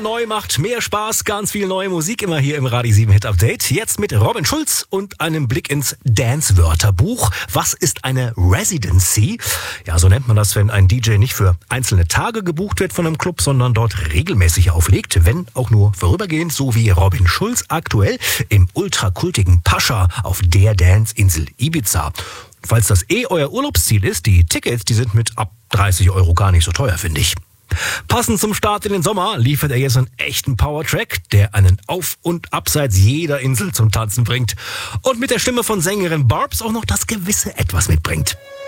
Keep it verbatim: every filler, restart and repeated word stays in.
neu macht mehr Spaß, ganz viel neue Musik immer hier im Radio sieben Hit Update. Jetzt mit Robin Schulz und einem Blick ins Dance-Wörterbuch. Was ist eine Residency? Ja, so nennt man das, wenn ein D J nicht für einzelne Tage gebucht wird von einem Club, sondern dort regelmäßig auflegt, wenn auch nur vorübergehend, so wie Robin Schulz aktuell im ultrakultigen Pascha auf der Dance-Insel Ibiza. Falls das eh euer Urlaubsziel ist, die Tickets, die sind mit ab dreißig Euro gar nicht so teuer, finde ich. Passend zum Start in den Sommer liefert er jetzt einen echten Powertrack, der einen auf- und abseits jeder Insel zum Tanzen bringt und mit der Stimme von Sängerin Barbs auch noch das gewisse Etwas mitbringt.